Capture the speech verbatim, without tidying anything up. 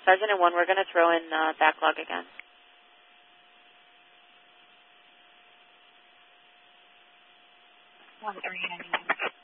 Pheasant and one, we're going to throw in uh, backlog again. one three ninety-nine.